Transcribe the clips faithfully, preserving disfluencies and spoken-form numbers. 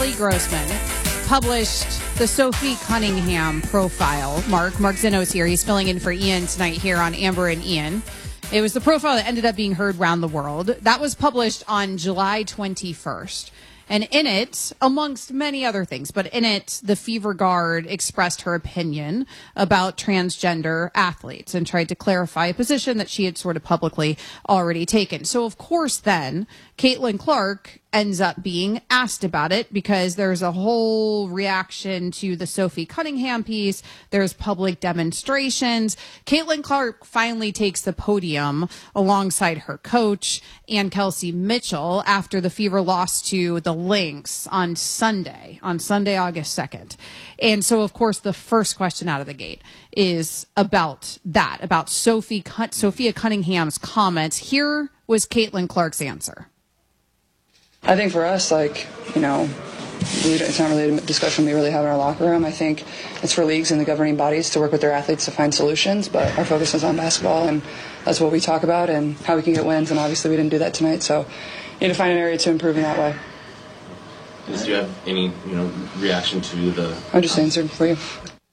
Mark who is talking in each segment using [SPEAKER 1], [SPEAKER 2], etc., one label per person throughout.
[SPEAKER 1] Kelly Grossman published the Sophie Cunningham profile. Mark, Mark Zinno's here. He's filling in for Ian tonight here on Amber and Ian. It was the profile that ended up being heard around the world. That was published on July twenty-first. And in it, amongst many other things, but in it, the Fever Guard expressed her opinion about transgender athletes and tried to clarify a position that she had sort of publicly already taken. So, of course, then, Caitlin Clark ends up being asked about it because there's a whole reaction to the Sophie Cunningham piece. There's public demonstrations. Caitlin Clark finally takes the podium alongside her coach and Kelsey Mitchell after the Fever lost to the Lynx on Sunday, on Sunday, August second. And so, of course, the first question out of the gate is about that, about Sophie, Sophia Cunningham's comments. Here was Caitlin Clark's answer.
[SPEAKER 2] I think for us, like, you know, we, it's not really a discussion we really have in our locker room. I think it's for leagues and the governing bodies to work with their athletes to find solutions, but our focus is on basketball, and that's what we talk about and how we can get wins, and obviously we didn't do that tonight, so we need to find an area to improve in that way.
[SPEAKER 3] Do you have any, you know, reaction to the...
[SPEAKER 2] I just answered for you.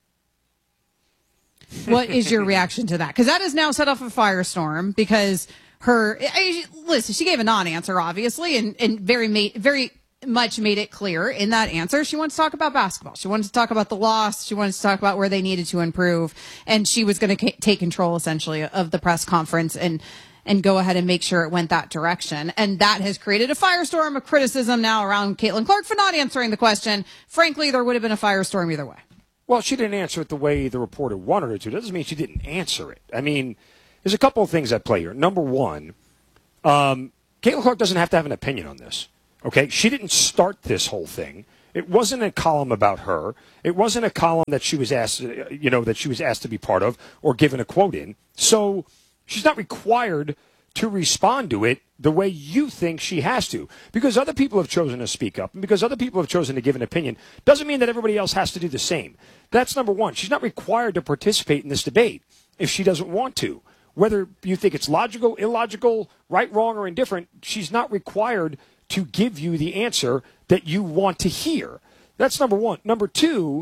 [SPEAKER 1] What is your reaction to that? Because that has now set off a firestorm because... Her, I, listen, she gave a non-answer, obviously, and, and very made, very much made it clear in that answer. She wanted to talk about basketball. She wanted to talk about the loss. She wanted to talk about where they needed to improve. And she was going to c- take control, essentially, of the press conference and, and go ahead and make sure it went that direction. And that has created a firestorm of criticism now around Caitlin Clark for not answering the question. Frankly, there would have been a firestorm either way.
[SPEAKER 4] Well, she didn't answer it the way the reporter wanted her to. It doesn't mean she didn't answer it. I mean... There's a couple of things at play here. Number one, um, Caitlin Clark doesn't have to have an opinion on this. Okay, she didn't start this whole thing. It wasn't a column about her. It wasn't a column that she was asked, you know, that she was asked to be part of or given a quote in. So she's not required to respond to it the way you think she has to. Because other people have chosen to speak up and because other people have chosen to give an opinion doesn't mean that everybody else has to do the same. That's number one. She's not required to participate in this debate if she doesn't want to. Whether you think it's logical, illogical, right, wrong, or indifferent, she's not required to give you the answer that you want to hear. That's number one. Number two,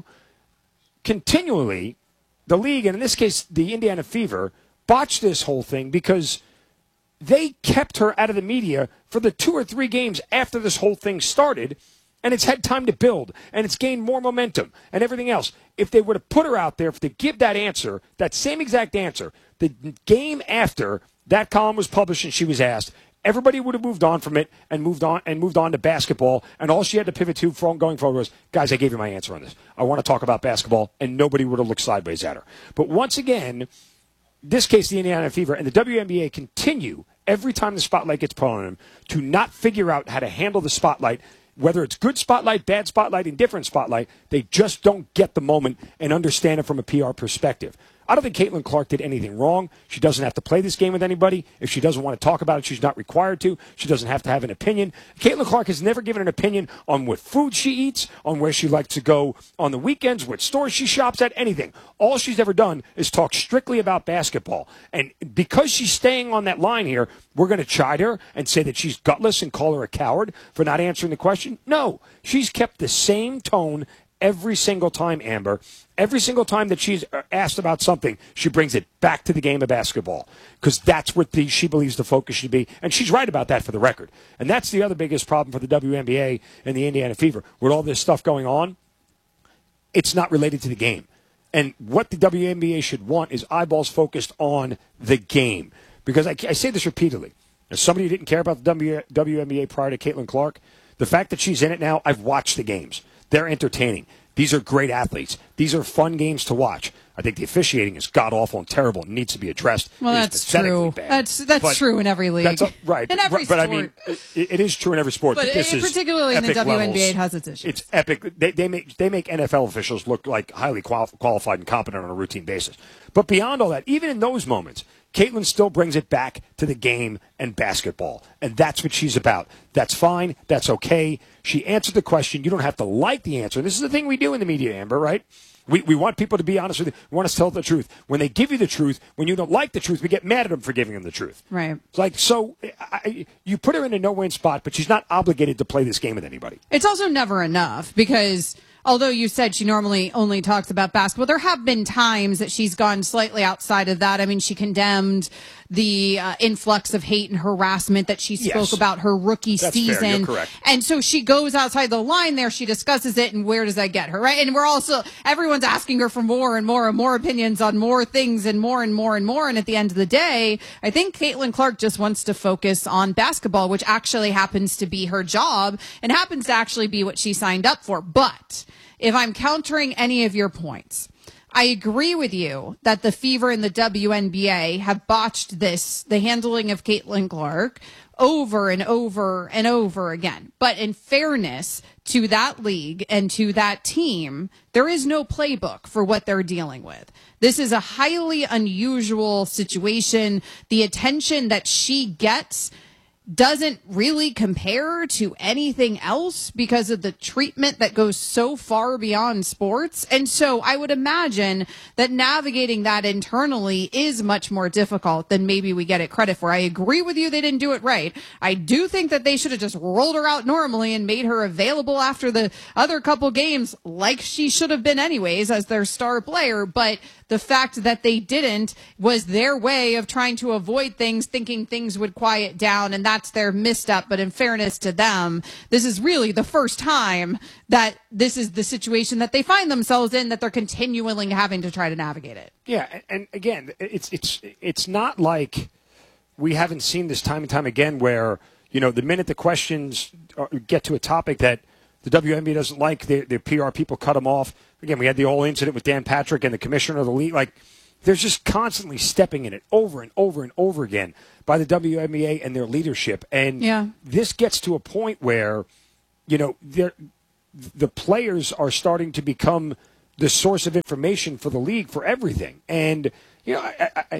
[SPEAKER 4] continually, the league, and in this case, the Indiana Fever, botched this whole thing because they kept her out of the media for the two or three games after this whole thing started, and it's had time to build, and it's gained more momentum and everything else. If they were to put her out there, if they give that answer, that same exact answer, the game after that column was published and she was asked, everybody would have moved on from it and moved on and moved on to basketball. And all she had to pivot to from going forward was, guys, I gave you my answer on this. I want to talk about basketball, and nobody would have looked sideways at her. But once again, this case, the Indiana Fever and the W N B A continue every time the spotlight gets put on them to not figure out how to handle the spotlight. Whether it's good spotlight, bad spotlight, indifferent spotlight, they just don't get the moment and understand it from a P R perspective. I don't think Caitlin Clark did anything wrong. She doesn't have to play this game with anybody. If she doesn't want to talk about it, she's not required to. She doesn't have to have an opinion. Caitlin Clark has never given an opinion on what food she eats, on where she likes to go on the weekends, what stores she shops at, anything. All she's ever done is talk strictly about basketball. And because she's staying on that line here, we're going to chide her and say that she's gutless and call her a coward for not answering the question? No. She's kept the same tone every single time, Amber. Every single time that she's asked about something, she brings it back to the game of basketball because that's what the, she believes the focus should be. And she's right about that for the record. And that's the other biggest problem for the W N B A and the Indiana Fever. With all this stuff going on, it's not related to the game. And what the W N B A should want is eyeballs focused on the game. Because I, I say this repeatedly. As somebody who didn't care about the w, W N B A prior to Caitlin Clark, the fact that she's in it now, I've watched the games. They're entertaining. These are great athletes. These are fun games to watch. I think the officiating is god-awful and terrible and needs to be addressed.
[SPEAKER 1] Well, that's true.
[SPEAKER 4] Bad.
[SPEAKER 1] That's that's
[SPEAKER 4] but
[SPEAKER 1] true in every league.
[SPEAKER 4] That's a, right.
[SPEAKER 1] In every
[SPEAKER 4] right,
[SPEAKER 1] sport.
[SPEAKER 4] But I mean, it, it is true in every sport.
[SPEAKER 1] But,
[SPEAKER 4] but this
[SPEAKER 1] it,
[SPEAKER 4] is
[SPEAKER 1] particularly in the W N B A,
[SPEAKER 4] levels.
[SPEAKER 1] it has its issues.
[SPEAKER 4] It's epic. They, they, make, they make N F L officials look like highly qual- qualified and competent on a routine basis. But beyond all that, even in those moments, Caitlin still brings it back to the game and basketball. And that's what she's about. That's fine. That's okay. She answered the question. You don't have to like the answer. This is the thing we do in the media, Amber, right? We we want people to be honest with you. We want us to tell the truth. When they give you the truth, when you don't like the truth, we get mad at them for giving them the truth.
[SPEAKER 1] Right.
[SPEAKER 4] It's like, so I, you put her in a no-win spot, but she's not obligated to play this game with anybody.
[SPEAKER 1] It's also never enough because although you said she normally only talks about basketball, there have been times that she's gone slightly outside of that. I mean, she condemned the uh, influx of hate and harassment that she spoke
[SPEAKER 4] Yes.
[SPEAKER 1] about her rookie
[SPEAKER 4] That's
[SPEAKER 1] season.
[SPEAKER 4] fair. You're correct.
[SPEAKER 1] And so she goes outside the line there. She discusses it, and where does that get her, right? And we're also, everyone's asking her for more and more and more opinions on more things and more and more and more. And at the end of the day, I think Caitlin Clark just wants to focus on basketball, which actually happens to be her job and happens to actually be what she signed up for. But if I'm countering any of your points, I agree with you that the Fever and the W N B A have botched this, the handling of Caitlin Clark, over and over and over again. But in fairness to that league and to that team, there is no playbook for what they're dealing with. This is a highly unusual situation. The attention that she gets doesn't really compare to anything else because of the treatment that goes so far beyond sports. And so I would imagine that navigating that internally is much more difficult than maybe we get it credit for. I agree with you, they didn't do it right. I do think that they should have just rolled her out normally and made her available after the other couple games like she should have been anyways as their star player. But the fact that they didn't was their way of trying to avoid things, thinking things would quiet down, and that's their misstep. But in fairness to them, this is really the first time that this is the situation that they find themselves in, that they're continually having to try to navigate it.
[SPEAKER 4] Yeah, and, and again, it's it's it's not like we haven't seen this time and time again where, you know, the minute the questions are, get to a topic that the W N B A doesn't like, the, the P R people cut them off. Again, we had the whole incident with Dan Patrick and the commissioner of the league. Like, they're just constantly stepping in it over and over and over again by the W N B A and their leadership. And
[SPEAKER 1] yeah.
[SPEAKER 4] this gets to a point where, you know, the players are starting to become the source of information for the league for everything. And, you know, I, I,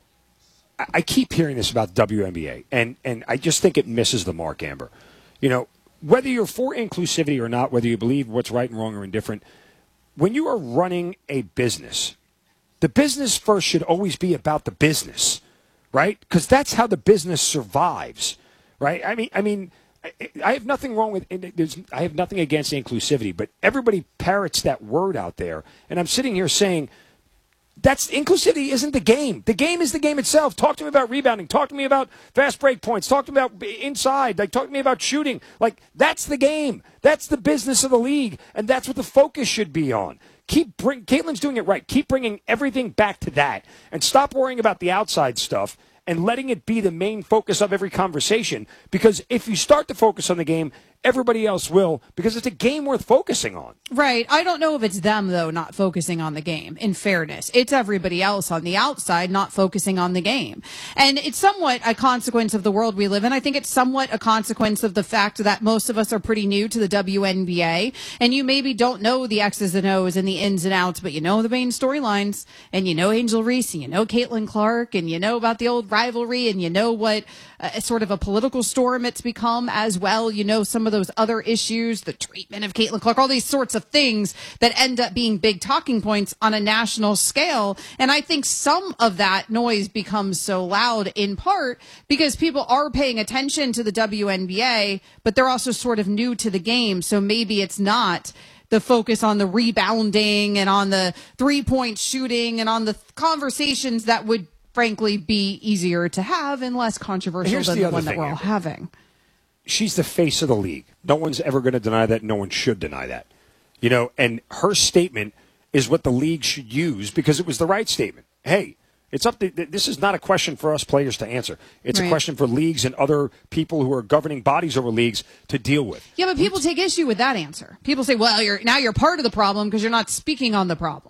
[SPEAKER 4] I, I keep hearing this about the W N B A, and, and I just think it misses the mark, Amber. You know, whether you're for inclusivity or not, whether you believe what's right and wrong or indifferent, when you are running a business, the business first should always be about the business, right? Because that's how the business survives, right? I mean, I mean, I have nothing wrong with, there's, I have nothing against inclusivity, but everybody parrots that word out there, and I'm sitting here saying, that's inclusivity isn't the game. The game is the game itself. Talk to me about rebounding. Talk to me about fast break points. Talk to me about inside. Like, talk to me about shooting. Like, that's the game. That's the business of the league, and that's what the focus should be on. Keep bring. Caitlin's doing it right. Keep bringing everything back to that, and stop worrying about the outside stuff and letting it be the main focus of every conversation. Because if you start to focus on the game, everybody else will, because it's a game worth focusing on.
[SPEAKER 1] Right. I don't know if it's them, though, not focusing on the game, in fairness. It's everybody else on the outside not focusing on the game. And it's somewhat a consequence of the world we live in. I think it's somewhat a consequence of the fact that most of us are pretty new to the W N B A, and you maybe don't know the X's and O's and the ins and outs, but you know the main storylines, and you know Angel Reese, and you know Caitlin Clark, and you know about the old rivalry, and you know what uh, sort of a political storm it's become as well. You know some of those other issues, the treatment of Caitlin Clark, all these sorts of things that end up being big talking points on a national scale. And I think some of that noise becomes so loud in part because people are paying attention to the W N B A, but they're also sort of new to the game. So maybe it's not the focus on the rebounding and on the three-point shooting and on the conversations that would frankly be easier to have and less controversial
[SPEAKER 4] Here's
[SPEAKER 1] than
[SPEAKER 4] the
[SPEAKER 1] the,
[SPEAKER 4] other
[SPEAKER 1] one that
[SPEAKER 4] thing,
[SPEAKER 1] we're all
[SPEAKER 4] Amber.
[SPEAKER 1] having.
[SPEAKER 4] She's the face of the league. No one's ever going to deny that. No one should deny that. You know, and her statement is what the league should use because it was the right statement. Hey, it's up to, this is not a question for us players to answer. It's
[SPEAKER 1] Right.
[SPEAKER 4] a question for leagues and other people who are governing bodies over leagues to deal with.
[SPEAKER 1] Yeah, but people take issue with that answer. People say, well, you're now you're part of the problem because you're not speaking on the problem.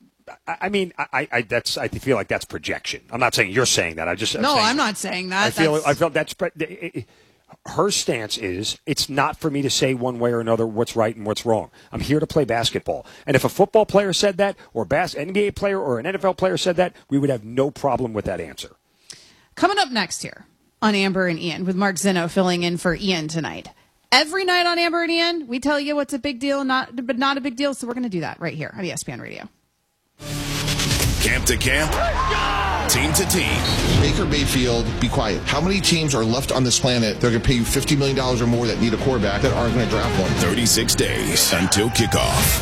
[SPEAKER 4] I mean, I, I that's I feel like that's projection. I'm not saying you're saying that. I just I'm
[SPEAKER 1] No,
[SPEAKER 4] saying,
[SPEAKER 1] I'm not saying that.
[SPEAKER 4] I feel
[SPEAKER 1] That's-
[SPEAKER 4] I felt that's her stance is it's not for me to say one way or another what's right and what's wrong. I'm here to play basketball, and if a football player said that, or a bas- N B A player or an N F L player said that, we would have no problem with that answer.
[SPEAKER 1] Coming up next here on Amber and Ian with Mark Zinno filling in for Ian tonight. Every night on Amber and Ian, we tell you what's a big deal, not but not a big deal. So we're going to do that right here on E S P N Radio.
[SPEAKER 5] Camp to camp, team to team.
[SPEAKER 6] Baker Mayfield, be quiet. How many teams are left on this planet that are going to pay you fifty million dollars or more that need a quarterback that aren't going to draft one?
[SPEAKER 5] thirty-six days until kickoff.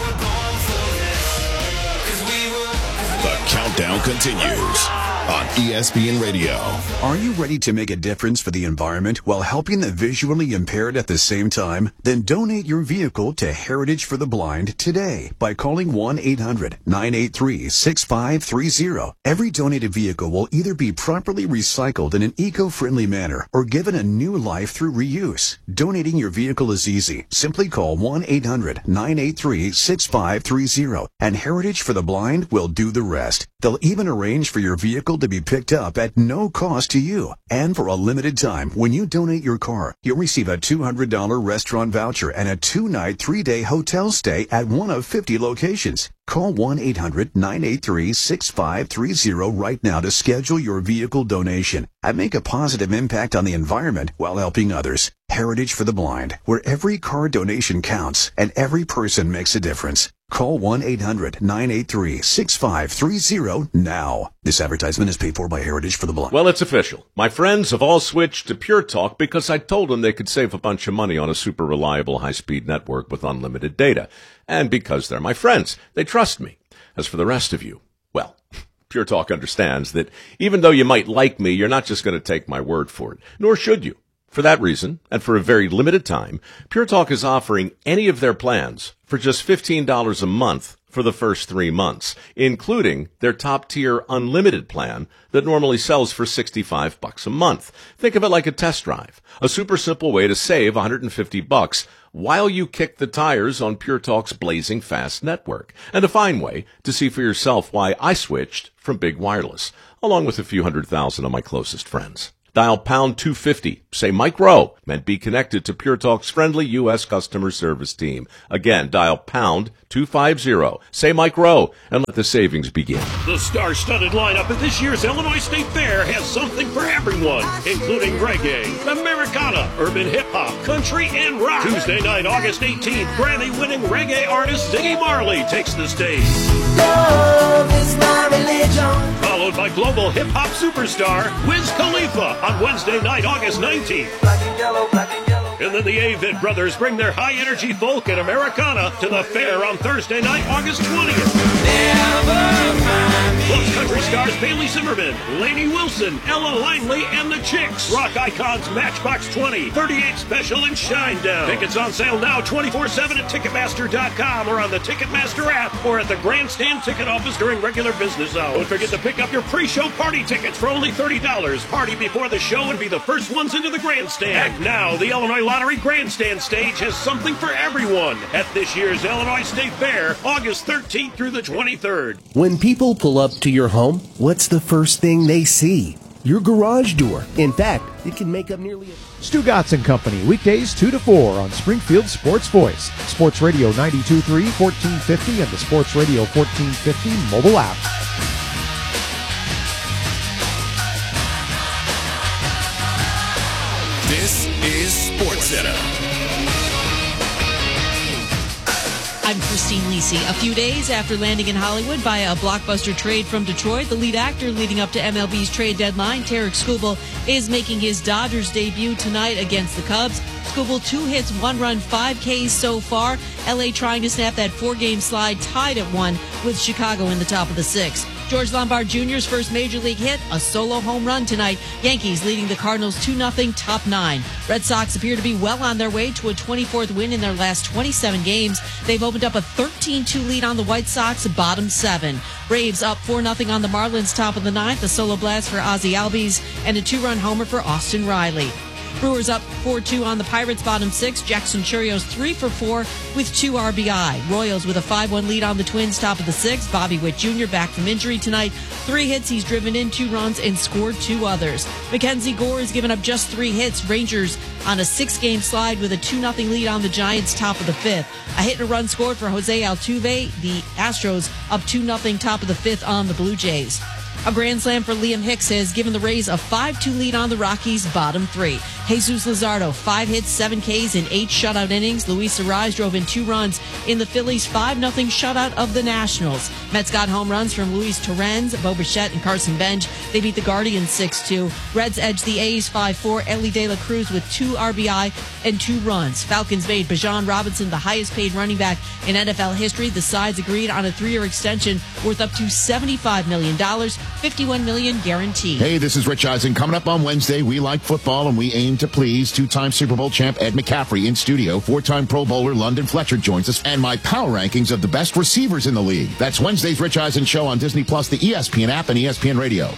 [SPEAKER 5] The countdown continues on E S P N Radio.
[SPEAKER 7] Are you ready to make a difference for the environment while helping the visually impaired at the same time? Then donate your vehicle to Heritage for the Blind today by calling one eight hundred nine eight three six five three zero. Every donated vehicle will either be properly recycled in an eco-friendly manner or given a new life through reuse. Donating your vehicle is easy. Simply call one eight hundred nine eight three six five three zero and Heritage for the Blind will do the rest. They'll even arrange for your vehicle to be picked up at no cost to you. And for a limited time, when you donate your car, you'll receive a two hundred dollars restaurant voucher and a two-night, three-day hotel stay at one of fifty locations. Call one eight hundred nine eight three six five three zero right now to schedule your vehicle donation and make a positive impact on the environment while helping others. Heritage for the Blind, where every car donation counts and every person makes a difference. Call one eight hundred nine eight three six five three zero now. This advertisement is paid for by Heritage for the Blind.
[SPEAKER 8] Well, it's official. My friends have all switched to Pure Talk because I told them they could save a bunch of money on a super reliable high-speed network with unlimited data. And because they're my friends, they trust me. As for the rest of you, well, Pure Talk understands that even though you might like me, you're not just going to take my word for it, nor should you. For that reason, and for a very limited time, Pure Talk is offering any of their plans for just fifteen dollars a month for the first three months, including their top-tier unlimited plan that normally sells for sixty-five bucks a month. Think of it like a test drive, a super simple way to save one hundred fifty bucks while you kick the tires on Pure Talk's blazing fast network, and a fine way to see for yourself why I switched from big wireless, along with a few hundred thousand of my closest friends. Dial pound two fifty, say Mike Rowe, and be connected to Pure Talk's friendly U S customer service team. Again, dial pound two fifty, say Mike Rowe, and let the savings begin.
[SPEAKER 9] The star-studded lineup at this year's Illinois State Fair has something for everyone, including reggae, Americana, urban hip-hop, country, and rock. Tuesday night, August eighteenth, Grammy-winning reggae artist Ziggy Marley takes the stage. Love is my religion. Followed by global hip-hop superstar Wiz Khalifa on Wednesday night, August nineteenth. Black and yellow, black and yellow. And then the Avett Brothers bring their high-energy folk and Americana to the fair on Thursday night, August twentieth. Plus country stars Bailey Zimmerman, Lainey Wilson, Ella Langley, and the Chicks. Rock icons Matchbox twenty, thirty-eight Special, and Shinedown. Tickets on sale now twenty-four seven at Ticketmaster dot com or on the Ticketmaster app or at the Grandstand ticket office during regular business hours. Don't forget to pick up your pre-show party tickets for only thirty dollars. Party before the show and be the first ones into the Grandstand. Act now, the Illinois Lottery Grandstand stage has something for everyone at this year's Illinois State Fair, August thirteenth through the twenty-third.
[SPEAKER 10] When people pull up to your home, what's the first thing they see? Your garage door. In fact, it can make up nearly a...
[SPEAKER 11] Stu Gatz and Company, weekdays two to four on Springfield Sports Voice, Sports Radio ninety-two point three, fourteen fifty, and the Sports Radio fourteen fifty mobile app.
[SPEAKER 5] This is SportsCenter.
[SPEAKER 12] I'm Christine Lisi. A few days after landing in Hollywood via a blockbuster trade from Detroit, the lead actor leading up to M L B's trade deadline, Tarek Skubal, is making his Dodgers debut tonight against the Cubs. Skubal, two hits, one run, five Ks so far. L A trying to snap that four-game slide, tied at one with Chicago in the top of the sixth. George Lombard Junior's first major league hit, a solo home run tonight. Yankees leading the Cardinals two nothing, top nine. Red Sox appear to be well on their way to a twenty-fourth win in their last twenty-seven games. They've opened up a thirteen two lead on the White Sox, bottom seven. Braves up four nothing on the Marlins, top of the ninth. A solo blast for Ozzie Albies and a two-run homer for Austin Riley. Brewers up four two on the Pirates, bottom six. Jackson Churios three for four with two R B I. Royals with a five one lead on the Twins, top of the sixth. Bobby Witt Junior back from injury tonight. Three hits, he's driven in two runs and scored two others. Mackenzie Gore has given up just three hits. Rangers on a six-game slide with a two nothing lead on the Giants, top of the fifth. A hit and a run scored for Jose Altuve. The Astros up two nothing, top of the fifth on the Blue Jays. A grand slam for Liam Hicks has given the Rays a five two lead on the Rockies' bottom three. Jesus Luzardo, five hits, seven Ks in eight shutout innings. Luis Arraez drove in two runs in the Phillies' five nothing shutout of the Nationals. Mets got home runs from Luis Torrens, Bo Bichette, and Carson Bench. They beat the Guardians six two. Reds edged the A's five four. Ellie De La Cruz with two R B I and two runs. Falcons made Bijan Robinson the highest paid running back in N F L history. The sides agreed on a three-year extension worth up to seventy-five million dollars, fifty-one million dollars guaranteed.
[SPEAKER 6] Hey, this is Rich Eisen. Coming up on Wednesday, we like football and we aim to please. Two-time Super Bowl champ Ed McCaffrey in studio. Four-time Pro Bowler London Fletcher joins us. And my power rankings of the best receivers in the league. That's Wednesday's Rich Eisen Show on Disney Plus, the E S P N app, and E S P N Radio.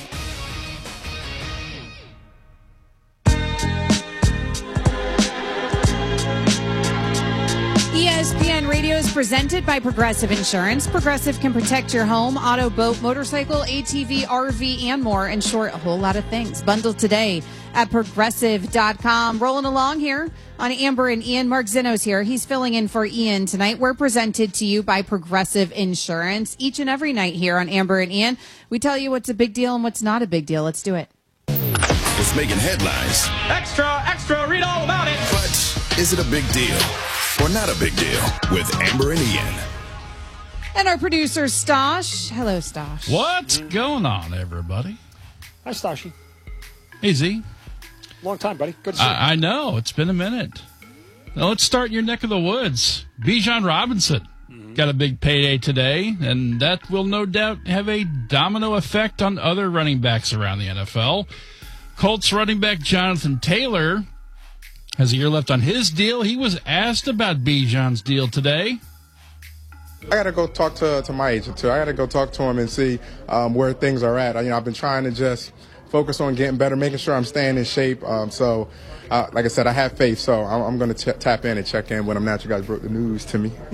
[SPEAKER 1] E S P N Radio is presented by Progressive Insurance. Progressive can protect your home, auto, boat, motorcycle, A T V, R V, and more. In short, a whole lot of things. Bundle today at progressive dot com. Rolling along here on Amber and Ian. Mark Zinno's here. He's filling in for Ian tonight. We're presented to you by Progressive Insurance. Each and every night here on Amber and Ian, we tell you what's a big deal and what's not a big deal. Let's do it.
[SPEAKER 5] It's making headlines.
[SPEAKER 9] Extra, extra, read all about it.
[SPEAKER 5] But is it a big deal or not a big deal with Amber and Ian?
[SPEAKER 1] And our producer, Stosh. Hello, Stosh.
[SPEAKER 13] What's going on, everybody?
[SPEAKER 4] Hi, Stashy.
[SPEAKER 13] Hey, Z.
[SPEAKER 4] Long time, buddy. Good to see you.
[SPEAKER 13] I, I know. It's been a minute. Now, let's start in your neck of the woods. Bijan Robinson mm-hmm. got a big payday today, and that will no doubt have a domino effect on other running backs around the N F L. Colts running back Jonathan Taylor has a year left on his deal. He was asked about Bijan's deal today.
[SPEAKER 14] I got to go talk to to my agent, too. I got to go talk to him and see um, where things are at. I, you know, I've been trying to just focus on getting better, making sure I'm staying in shape. Um, so, uh, like I said, I have faith. So I'm, I'm going to ch- tap in and check in when I'm not. You guys broke the news to me.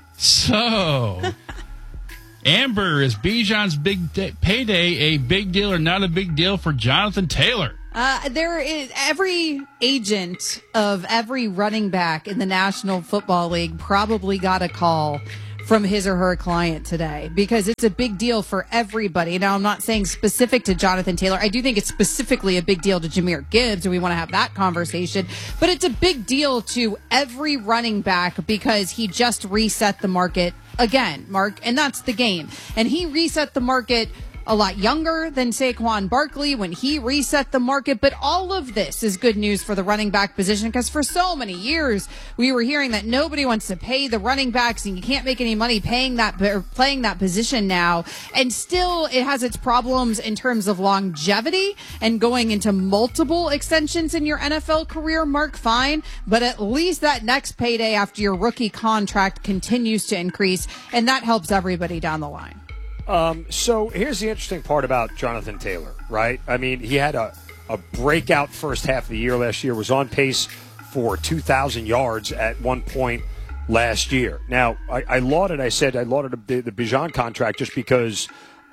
[SPEAKER 13] So, Amber, is Bijan's big day, payday a big deal or not a big deal for Jonathan Taylor?
[SPEAKER 1] Uh, there is every agent of every running back in the National Football League probably got a call from his or her client today because it's a big deal for everybody. Now, I'm not saying specific to Jonathan Taylor. I do think it's specifically a big deal to Jahmyr Gibbs, and we want to have that conversation. But it's a big deal to every running back because he just reset the market again, Mark, and that's the game. And he reset the market a lot younger than Saquon Barkley when he reset the market. But all of this is good news for the running back position because for so many years we were hearing that nobody wants to pay the running backs and you can't make any money paying that or playing that position now. And still it has its problems in terms of longevity and going into multiple extensions in your N F L career. Mark, fine, but at least that next payday after your rookie contract continues to increase, and that helps everybody down the line.
[SPEAKER 4] Um, so here's the interesting part about Jonathan Taylor, right? I mean, he had a, a breakout first half of the year last year, was on pace for two thousand yards at one point last year. Now, I, I lauded, I said I lauded the, the Bijan contract just because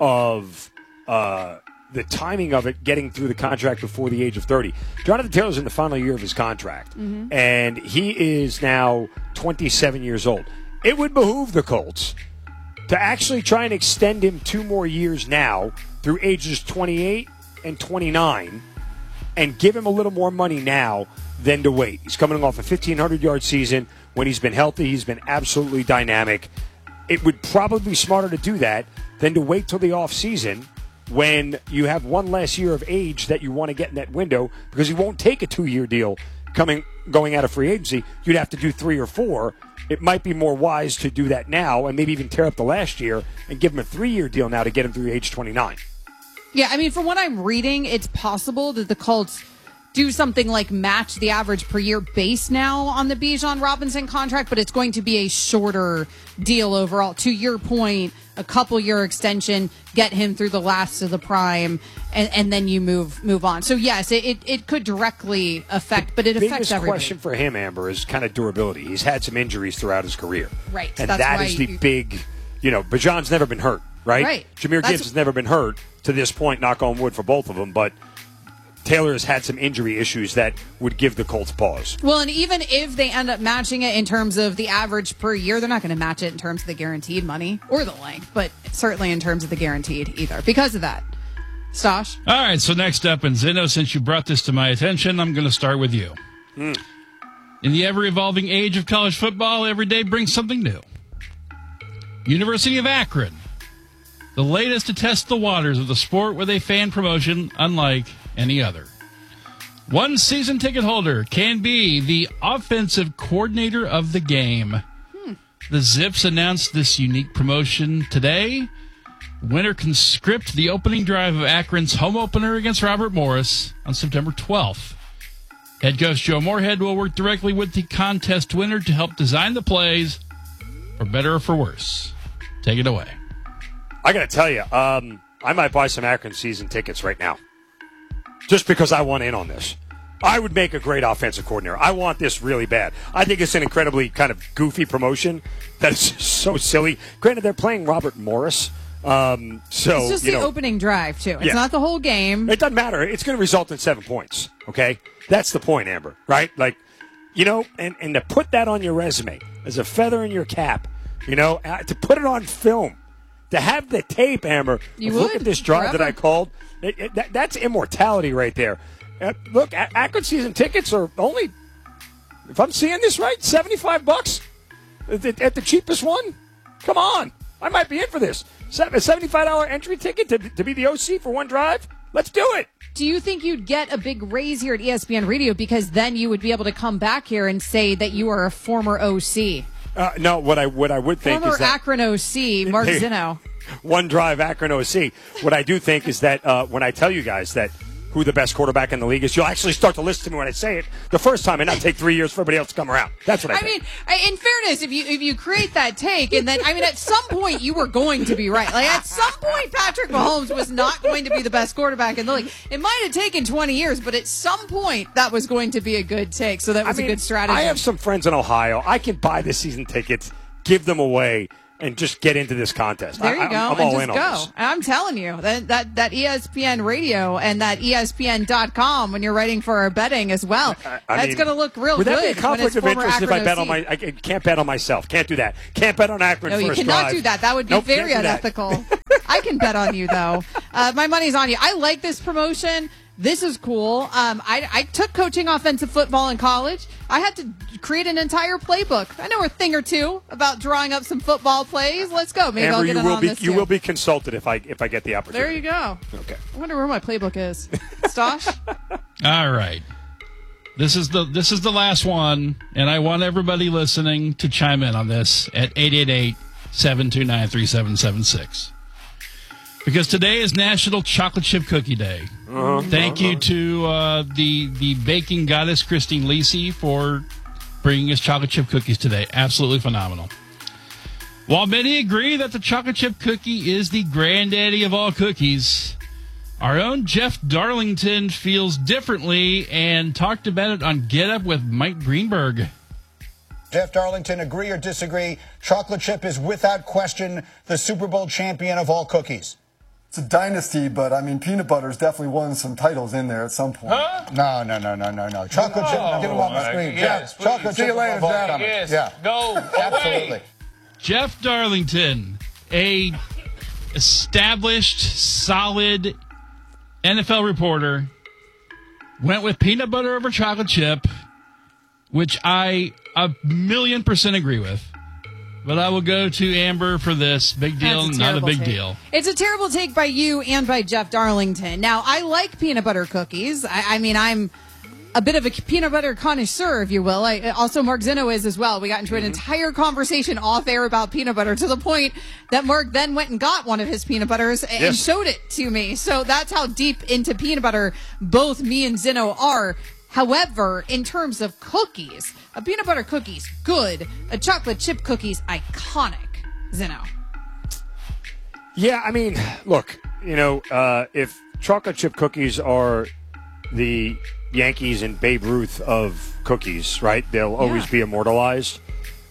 [SPEAKER 4] of uh, the timing of it, getting through the contract before the age of thirty. Jonathan Taylor's in the final year of his contract, mm-hmm. and he is now twenty-seven years old. It would behoove the Colts to actually try and extend him two more years now through ages twenty-eight and twenty-nine and give him a little more money now than to wait. He's coming off a fifteen hundred yard season. When he's been healthy, he's been absolutely dynamic. It would probably be smarter to do that than to wait till the offseason when you have one less year of age that you want to get in that window because he won't take a two-year deal coming going out of free agency. You'd have to do three or four. It might be more wise to do that now and maybe even tear up the last year and give him a three-year deal now to get him through age twenty-nine.
[SPEAKER 1] Yeah, I mean, from what I'm reading, it's possible that the Colts do something like match the average per year base now on the Bijan Robinson contract, but it's going to be a shorter deal overall. To your point, a couple-year extension, get him through the last of the prime, and, and then you move move on. So, yes, it, it, it could directly affect, but it
[SPEAKER 4] the
[SPEAKER 1] affects everybody.
[SPEAKER 4] The biggest question for him, Amber, is kind of durability. He's had some injuries throughout his career.
[SPEAKER 1] Right.
[SPEAKER 4] And
[SPEAKER 1] that's
[SPEAKER 4] that
[SPEAKER 1] why
[SPEAKER 4] is the
[SPEAKER 1] you,
[SPEAKER 4] big, you know, Bijan's never been hurt, right?
[SPEAKER 1] Right.
[SPEAKER 4] Jahmyr
[SPEAKER 1] That's,
[SPEAKER 4] Gibbs has never been hurt to this point, knock on wood for both of them, but Taylor has had some injury issues that would give the Colts pause.
[SPEAKER 1] Well, and even if they end up matching it in terms of the average per year, they're not going to match it in terms of the guaranteed money or the length, but certainly in terms of the guaranteed either because of that. Stosh?
[SPEAKER 13] All right, so next up, and Zeno, since you brought this to my attention, I'm going to start with you.
[SPEAKER 4] Mm.
[SPEAKER 13] In the ever-evolving age of college football, every day brings something new. University of Akron, the latest to test the waters of the sport with a fan promotion unlike any other. One season ticket holder can be the offensive coordinator of the game. Hmm. The Zips announced this unique promotion today. Winner can script the opening drive of Akron's home opener against Robert Morris on September twelfth. Head coach Joe Moorhead will work directly with the contest winner to help design the plays, for better or for worse. Take it away.
[SPEAKER 4] I got to tell you, um, I might buy some Akron season tickets right now, just because I want in on this. I would make a great offensive coordinator. I want this really bad. I think it's an incredibly kind of goofy promotion that is so silly. Granted, they're playing Robert Morris. Um, so
[SPEAKER 1] it's just
[SPEAKER 4] you
[SPEAKER 1] the
[SPEAKER 4] know,
[SPEAKER 1] opening drive, too. It's
[SPEAKER 4] yeah.
[SPEAKER 1] not the whole game.
[SPEAKER 4] It doesn't matter. It's going to result in seven points, okay? That's the point, Amber, right? Like, you know, and, and to put that on your resume as a feather in your cap, you know, uh, to put it on film, to have the tape, Amber,
[SPEAKER 1] You
[SPEAKER 4] look
[SPEAKER 1] would,
[SPEAKER 4] at this drive
[SPEAKER 1] forever.
[SPEAKER 4] that I called. It, it, that, that's immortality right there. Uh, look, A- Akron season tickets are only, if I'm seeing this right, seventy-five bucks at the, at the cheapest one. Come on. I might be in for this. A seventy-five dollars entry ticket to, to be the O C for one drive? Let's do it.
[SPEAKER 1] Do you think you'd get a big raise here at E S P N Radio because then you would be able to come back here and say that you are a former O C?
[SPEAKER 4] Uh, no, what I what I would think
[SPEAKER 1] Former
[SPEAKER 4] is that
[SPEAKER 1] Akron O C, Mark
[SPEAKER 4] Hey,
[SPEAKER 1] Zinno.
[SPEAKER 4] one drive Akron O C. What I do think is that uh, when I tell you guys that who the best quarterback in the league is, you'll actually start to listen to me when I say it the first time and not take three years for everybody else to come around. That's what I,
[SPEAKER 1] I
[SPEAKER 4] think.
[SPEAKER 1] mean, I- in fairness, if you if you create that take, and then I mean, at some point you were going to be right. Like at some point, Patrick Mahomes was not going to be the best quarterback in the league. It might have taken twenty years, but at some point that was going to be a good take. So that was
[SPEAKER 4] I mean,
[SPEAKER 1] a good strategy.
[SPEAKER 4] I have some friends in Ohio. I can buy the season tickets, give them away, and just get into this contest.
[SPEAKER 1] There you
[SPEAKER 4] I,
[SPEAKER 1] go,
[SPEAKER 4] I'm, I'm
[SPEAKER 1] and
[SPEAKER 4] all
[SPEAKER 1] just
[SPEAKER 4] in
[SPEAKER 1] go.
[SPEAKER 4] on this.
[SPEAKER 1] And I'm telling you that, that that E S P N Radio and that E S P N dot com when you're writing for our betting as well.
[SPEAKER 4] I, I
[SPEAKER 1] that's
[SPEAKER 4] mean,
[SPEAKER 1] going to look real
[SPEAKER 4] would
[SPEAKER 1] good.
[SPEAKER 4] Would that be a
[SPEAKER 1] when
[SPEAKER 4] conflict
[SPEAKER 1] it's
[SPEAKER 4] of
[SPEAKER 1] former
[SPEAKER 4] interest if
[SPEAKER 1] Akron
[SPEAKER 4] I bet
[SPEAKER 1] O
[SPEAKER 4] on
[SPEAKER 1] C.
[SPEAKER 4] my? I can't bet on myself. Can't do that. Can't bet on Akron
[SPEAKER 1] No, you
[SPEAKER 4] first
[SPEAKER 1] cannot
[SPEAKER 4] drive.
[SPEAKER 1] do that. That would be
[SPEAKER 4] Nope,
[SPEAKER 1] very
[SPEAKER 4] can't do that.
[SPEAKER 1] unethical. I can bet on you, though. Uh, my money's on you. I like this promotion. This is cool. Um, I, I took coaching offensive football in college. I had to create an entire playbook. I know a thing or two about drawing up some football plays. Let's go. Maybe
[SPEAKER 4] Amber,
[SPEAKER 1] I'll get
[SPEAKER 4] you
[SPEAKER 1] in
[SPEAKER 4] will
[SPEAKER 1] on
[SPEAKER 4] be
[SPEAKER 1] this
[SPEAKER 4] you
[SPEAKER 1] too.
[SPEAKER 4] will be consulted if I if I get the opportunity.
[SPEAKER 1] There you go.
[SPEAKER 4] Okay.
[SPEAKER 1] I wonder where my playbook is. Stosh?
[SPEAKER 13] All right. This is the this is the last one, and I want everybody listening to chime in on this at eight eight eight, seven two nine, three seven seven six. Because today is National Chocolate Chip Cookie Day.
[SPEAKER 4] Uh-huh,
[SPEAKER 13] Thank
[SPEAKER 4] uh-huh.
[SPEAKER 13] you to uh, the the baking goddess Christine Lisi for bringing us chocolate chip cookies today. Absolutely phenomenal. While many agree that the chocolate chip cookie is the granddaddy of all cookies, our own Jeff Darlington feels differently and talked about it on Get Up with Mike Greenberg.
[SPEAKER 15] Jeff Darlington, agree or disagree? Chocolate chip is without question the Super Bowl champion of all cookies.
[SPEAKER 16] It's a dynasty, but I mean, peanut butter's definitely won some titles in there at some point.
[SPEAKER 15] Huh? No, no, no, no, no, no. Chocolate
[SPEAKER 16] Oh,
[SPEAKER 15] chip, get him off my screen.
[SPEAKER 16] yes,
[SPEAKER 15] Jeff, chocolate
[SPEAKER 16] See
[SPEAKER 15] chip
[SPEAKER 16] you later,
[SPEAKER 15] above all
[SPEAKER 16] Jeff.
[SPEAKER 15] coming.
[SPEAKER 16] Yes,
[SPEAKER 15] Yeah.
[SPEAKER 16] go
[SPEAKER 15] Absolutely.
[SPEAKER 13] Jeff Darlington, a established, solid N F L reporter, went with peanut butter over chocolate chip, which I a million percent agree with. But I will go to Amber for this. Big deal,
[SPEAKER 1] That's a
[SPEAKER 13] not a
[SPEAKER 1] terrible
[SPEAKER 13] big
[SPEAKER 1] take.
[SPEAKER 13] deal.
[SPEAKER 1] It's a terrible take by you and by Jeff Darlington. Now, I like peanut butter cookies. I, I mean, I'm a bit of a peanut butter connoisseur, if you will. I, also, Mark Zinno is as well. We got into an entire conversation off air about peanut butter to the point that Mark then went and got one of his peanut butters and
[SPEAKER 4] Yes.
[SPEAKER 1] showed it to me. So that's how deep into peanut butter both me and Zinno are. However, in terms of cookies, a peanut butter cookie's good. A chocolate chip cookie's iconic. Zinno.
[SPEAKER 4] Yeah, I mean, look, you know, uh, if chocolate chip cookies are the Yankees and Babe Ruth of cookies, right? They'll always
[SPEAKER 1] Yeah.
[SPEAKER 4] be immortalized.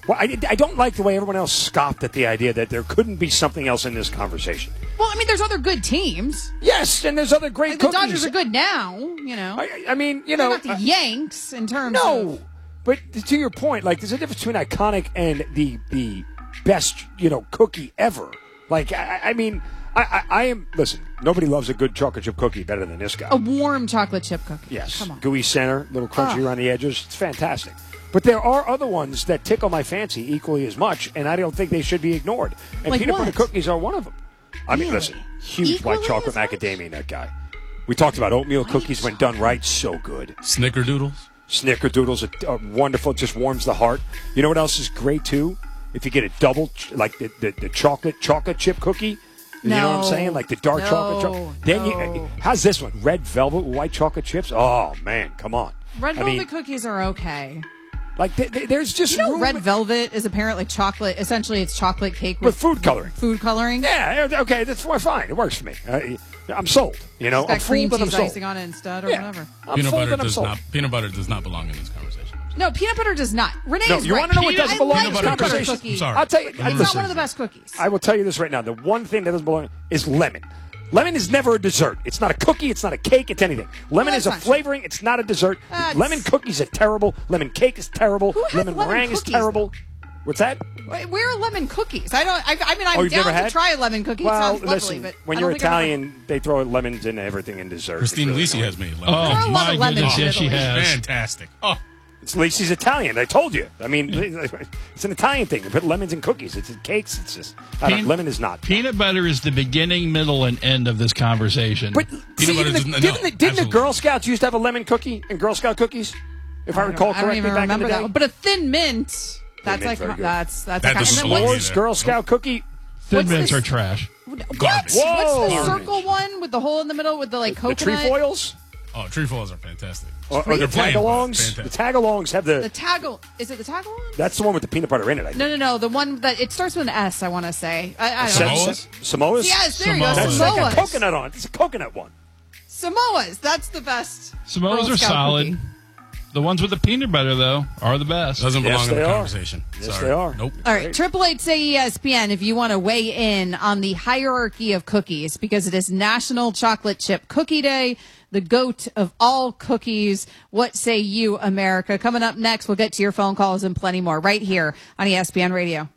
[SPEAKER 4] Well, I, I don't like the way everyone else scoffed at the idea that there couldn't be something else in this conversation.
[SPEAKER 1] Well, I mean, there's other good teams.
[SPEAKER 4] Yes, and there's other great
[SPEAKER 1] The
[SPEAKER 4] cookies.
[SPEAKER 1] Dodgers are good now, you know.
[SPEAKER 4] I, I mean, you
[SPEAKER 1] They're
[SPEAKER 4] know.
[SPEAKER 1] not the
[SPEAKER 4] uh,
[SPEAKER 1] Yanks in terms
[SPEAKER 4] no,
[SPEAKER 1] of...
[SPEAKER 4] but to your point, like, there's a difference between iconic and the the best, you know, cookie ever. Like, I, I mean, I, I, I am, listen, nobody loves a good chocolate chip cookie better than this guy.
[SPEAKER 1] A warm chocolate chip cookie.
[SPEAKER 4] Yes.
[SPEAKER 1] Come on.
[SPEAKER 4] Gooey center, little crunchy
[SPEAKER 1] Oh.
[SPEAKER 4] around the edges. It's fantastic. But there are other ones that tickle my fancy equally as much, and I don't think they should be ignored. And
[SPEAKER 1] Like
[SPEAKER 4] peanut
[SPEAKER 1] what?
[SPEAKER 4] butter cookies are one of them. I mean,
[SPEAKER 1] Really?
[SPEAKER 4] listen, huge
[SPEAKER 1] Equally
[SPEAKER 4] white chocolate macadamia nut guy. We talked about oatmeal cookies when done right, so good.
[SPEAKER 17] Snickerdoodles?
[SPEAKER 4] Snickerdoodles are, are wonderful. It just warms the heart. You know what else is great, too? If you get a double, ch- like the, the, the chocolate chocolate chip cookie. You know what I'm
[SPEAKER 1] No.
[SPEAKER 4] saying? Like the dark
[SPEAKER 1] No,
[SPEAKER 4] chocolate. Cho- then
[SPEAKER 1] no.
[SPEAKER 4] you, how's this one? Red velvet with white chocolate chips? Oh, man, come on.
[SPEAKER 1] Red
[SPEAKER 4] I
[SPEAKER 1] velvet
[SPEAKER 4] mean,
[SPEAKER 1] cookies are okay.
[SPEAKER 4] Like, th- th- there's just
[SPEAKER 1] You know,
[SPEAKER 4] room-
[SPEAKER 1] red velvet is apparently chocolate. Essentially, it's chocolate cake
[SPEAKER 4] with food coloring.
[SPEAKER 1] Food coloring.
[SPEAKER 4] Yeah, okay, that's fine. It works for me. Uh, I'm sold. You know,
[SPEAKER 1] It's
[SPEAKER 4] I'm
[SPEAKER 1] got cream
[SPEAKER 4] fooled, but I'm
[SPEAKER 1] cheese
[SPEAKER 4] sold.
[SPEAKER 1] icing on it instead, or
[SPEAKER 4] Yeah.
[SPEAKER 1] whatever.
[SPEAKER 4] I'm
[SPEAKER 17] Peanut
[SPEAKER 4] sold,
[SPEAKER 17] butter
[SPEAKER 4] but I'm
[SPEAKER 17] does
[SPEAKER 4] sold.
[SPEAKER 17] not. Peanut butter does not belong in this conversation.
[SPEAKER 1] No, peanut butter does not. Renee's
[SPEAKER 4] No, you
[SPEAKER 1] right.
[SPEAKER 4] want to know what
[SPEAKER 1] Peanut-
[SPEAKER 4] doesn't
[SPEAKER 1] I
[SPEAKER 4] belong
[SPEAKER 1] like
[SPEAKER 4] in this
[SPEAKER 1] peanut butter
[SPEAKER 4] conversation?
[SPEAKER 1] cookie.
[SPEAKER 17] I'm sorry.
[SPEAKER 4] I'll tell you.
[SPEAKER 1] It's
[SPEAKER 4] I-
[SPEAKER 1] not
[SPEAKER 4] listen,
[SPEAKER 1] one of the best cookies.
[SPEAKER 4] I will tell you this right now. The one thing that doesn't belong is lemon. Lemon is never a dessert. It's not a cookie. It's not a cake. It's anything. Lemon
[SPEAKER 1] Well,
[SPEAKER 4] is a
[SPEAKER 1] that's not
[SPEAKER 4] flavoring. It's not a dessert.
[SPEAKER 1] Uh, it's-
[SPEAKER 4] lemon cookies are terrible. Lemon cake is terrible.
[SPEAKER 1] Who has
[SPEAKER 4] Lemon
[SPEAKER 1] lemon
[SPEAKER 4] meringue is
[SPEAKER 1] cookies,
[SPEAKER 4] terrible. What's that?
[SPEAKER 1] Wait, where are lemon cookies? I don't. I, I mean, I'm
[SPEAKER 4] Oh, you've
[SPEAKER 1] down
[SPEAKER 4] never
[SPEAKER 1] to
[SPEAKER 4] had?
[SPEAKER 1] try a lemon cookie.
[SPEAKER 4] Well,
[SPEAKER 1] it sounds lovely,
[SPEAKER 4] listen,
[SPEAKER 1] but
[SPEAKER 4] when
[SPEAKER 1] I
[SPEAKER 4] you're
[SPEAKER 1] don't think I've ever-
[SPEAKER 4] Italian, they throw lemons in everything in dessert. It's
[SPEAKER 17] Christine
[SPEAKER 4] really
[SPEAKER 17] Lisi
[SPEAKER 4] annoying.
[SPEAKER 17] has made lemon.
[SPEAKER 1] There are a
[SPEAKER 13] Oh,
[SPEAKER 1] lot
[SPEAKER 13] my
[SPEAKER 1] of lemons
[SPEAKER 13] goodness,
[SPEAKER 1] in
[SPEAKER 13] yes, she
[SPEAKER 1] Italy.
[SPEAKER 13] has.
[SPEAKER 17] Fantastic. Oh,
[SPEAKER 4] It's Lisi's Italian. I told you. I mean, it's an Italian thing. They put lemons in cookies. It's in cakes. It's just I don't,
[SPEAKER 13] Peanut-
[SPEAKER 4] lemon is not.
[SPEAKER 13] Peanut butter is the beginning, middle, and end of this conversation.
[SPEAKER 4] But see,
[SPEAKER 17] butter
[SPEAKER 4] even the,
[SPEAKER 17] doesn't- no,
[SPEAKER 4] didn't, the, didn't the
[SPEAKER 17] absolutely.
[SPEAKER 4] Girl Scouts used to have a lemon cookie in Girl Scout cookies? If I,
[SPEAKER 1] don't-
[SPEAKER 4] recall
[SPEAKER 1] I don't
[SPEAKER 4] correctly,
[SPEAKER 1] even
[SPEAKER 4] back
[SPEAKER 1] remember
[SPEAKER 4] in the
[SPEAKER 1] that
[SPEAKER 4] day.
[SPEAKER 1] one. But a thin mint. That's
[SPEAKER 4] mint's
[SPEAKER 1] like
[SPEAKER 4] very good.
[SPEAKER 1] that's that's
[SPEAKER 17] That
[SPEAKER 1] like
[SPEAKER 17] doesn't
[SPEAKER 1] and then
[SPEAKER 17] belong
[SPEAKER 1] what's,
[SPEAKER 17] either.
[SPEAKER 4] S'mores Girl Scout cookie.
[SPEAKER 13] Thin
[SPEAKER 1] what's
[SPEAKER 13] mints
[SPEAKER 1] this-
[SPEAKER 13] are trash.
[SPEAKER 1] what?
[SPEAKER 17] Garbage.
[SPEAKER 4] Whoa!
[SPEAKER 1] What's the
[SPEAKER 4] Garbage.
[SPEAKER 1] circle one with the hole in the middle with the like
[SPEAKER 4] The
[SPEAKER 1] coconut?
[SPEAKER 4] trefoils
[SPEAKER 17] oh, trefoils are fantastic.
[SPEAKER 4] or, or the
[SPEAKER 17] They're plain,
[SPEAKER 4] tagalongs.
[SPEAKER 17] but
[SPEAKER 4] The
[SPEAKER 17] fantastic.
[SPEAKER 4] tagalongs have the.
[SPEAKER 1] The tagal is it the tagal one?
[SPEAKER 4] That's the one with the peanut butter in it. I think.
[SPEAKER 1] No, no, no. The one that it starts with an S. I want to say. I, I don't know.
[SPEAKER 17] Samoas?
[SPEAKER 4] Samoas.
[SPEAKER 1] Yes, there you go.
[SPEAKER 17] Samoas.
[SPEAKER 4] That's like a
[SPEAKER 1] Samoas.
[SPEAKER 4] coconut on. It's a coconut one.
[SPEAKER 1] Samoas. That's the best.
[SPEAKER 13] Samoas
[SPEAKER 1] Girl
[SPEAKER 13] are
[SPEAKER 1] Scout
[SPEAKER 13] solid.
[SPEAKER 1] cookie.
[SPEAKER 13] The ones with the peanut butter, though, are the best.
[SPEAKER 17] Doesn't belong
[SPEAKER 4] Yes,
[SPEAKER 17] in the
[SPEAKER 4] they are.
[SPEAKER 17] conversation.
[SPEAKER 4] Yes,
[SPEAKER 17] Sorry.
[SPEAKER 4] they are.
[SPEAKER 17] Nope.
[SPEAKER 1] All right, Triple Eight say E S P N if you want to weigh in on the hierarchy of cookies because it is National Chocolate Chip Cookie Day, the goat of all cookies. What say you, America? Coming up next, we'll get to your phone calls and plenty more right here on E S P N Radio.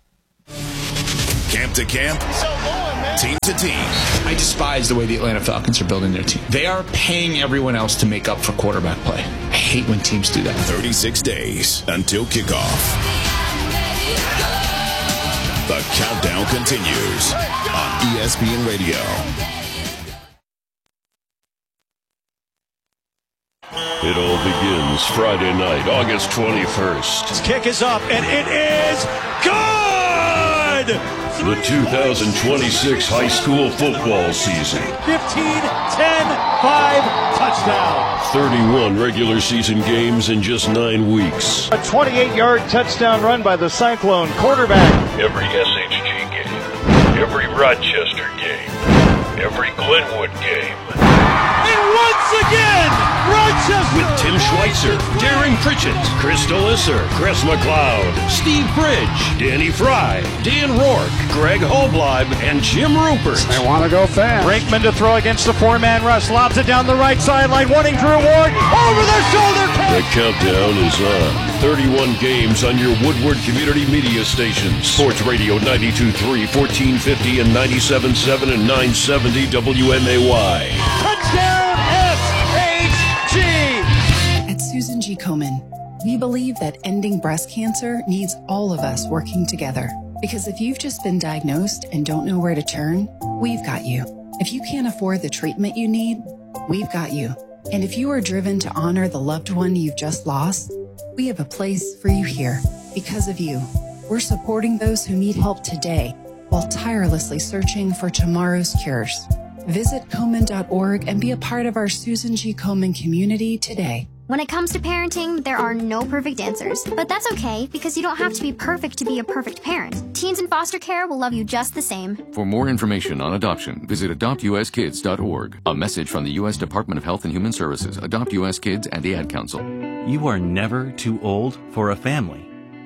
[SPEAKER 5] Camp to camp, team to team.
[SPEAKER 18] I despise the way the Atlanta Falcons are building their team. They are paying everyone else to make up for quarterback play. I hate when teams do that.
[SPEAKER 5] thirty-six days until kickoff. The countdown continues on E S P N Radio.
[SPEAKER 9] It all begins Friday night, August twenty-first. His kick is up, and it is good! The two thousand twenty-six high school football season.
[SPEAKER 19] fifteen, ten, five, touchdown.
[SPEAKER 9] thirty-one regular season games in just nine weeks.
[SPEAKER 19] A twenty-eight-yard touchdown run by the Cyclone quarterback.
[SPEAKER 9] Every S H G game, every Rochester game, every Glenwood game.
[SPEAKER 19] And once again, Rochester.
[SPEAKER 9] With Tim Schweitzer, Darren Pritchett, Chris Delisser, Chris McLeod, Steve Bridge, Danny Fry, Dan Rourke, Greg Hobleib, and Jim Rupert.
[SPEAKER 19] They want to go fast. Brinkman to throw against the four-man rush. Lobs it down the right sideline. Wanting Drew Ward over the shoulder.
[SPEAKER 9] The countdown is on. thirty-one games on your Woodward Community Media stations. Sports Radio ninety-two point three, fourteen fifty, and ninety-seven point seven and nine seventy W M A Y.
[SPEAKER 19] Touchdown S H G.
[SPEAKER 20] At Susan G. Komen, we believe that ending breast cancer needs all of us working together. Because if you've just been diagnosed and don't know where to turn, we've got you. If you can't afford the treatment you need, we've got you. And if you are driven to honor the loved one you've just lost, we have a place for you here. Because of you, we're supporting those who need help today while tirelessly searching for tomorrow's cures. Visit Komen dot org and be a part of our Susan G. Komen community today.
[SPEAKER 21] When it comes to parenting, there are no perfect answers. But that's okay, because you don't have to be perfect to be a perfect parent. Teens in foster care will love you just the same.
[SPEAKER 22] For more information on adoption, visit adopt u s kids dot org. A message from the U S Department of Health and Human Services, Adopt U S Kids, and the Ad Council.
[SPEAKER 23] You are never too old for a family.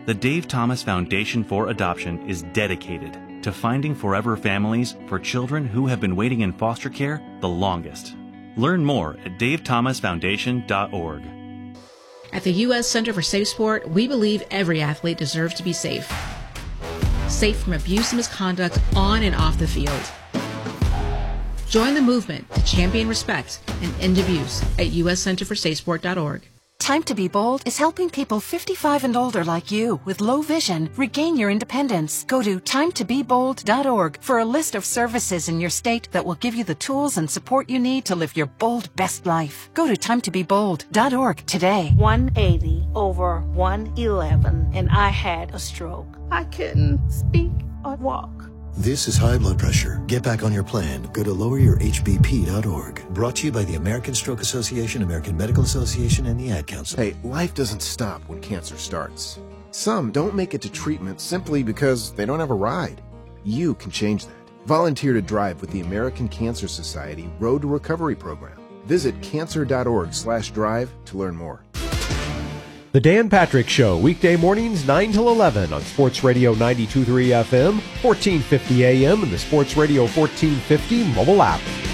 [SPEAKER 2] The Dave Thomas Foundation for Adoption is dedicated to finding forever families for children who have been waiting in foster care the longest. Learn more at dave thomas foundation dot org.
[SPEAKER 3] At the U S Center for Safe Sport, we believe every athlete deserves to be safe. Safe from abuse and misconduct on and off the field. Join the movement to champion respect and end abuse at u s center for safe sport dot org.
[SPEAKER 23] Time to Be Bold is helping people fifty-five and older like you with low vision regain your independence. Go to time to be bold dot org for a list of services in your state that will give you the tools and support you need to live your bold best life. Go to time to be bold dot org today.
[SPEAKER 24] one eighty over one eleven, and I had a stroke. I couldn't speak or walk.
[SPEAKER 25] This is high blood pressure. Get back on your plan. Go to lower your h b p dot org. Brought to you by the American Stroke Association, American Medical Association, and the Ad Council.
[SPEAKER 26] Hey, life doesn't stop when cancer starts. Some don't make it to treatment simply because they don't have a ride. You can change that. Volunteer to drive with the American Cancer Society Road to Recovery program. Visit cancer dot org slash drive to learn more.
[SPEAKER 11] The Dan Patrick Show, weekday mornings nine till eleven on Sports Radio ninety-two point three F M, fourteen fifty A M, and the Sports Radio fourteen fifty mobile app.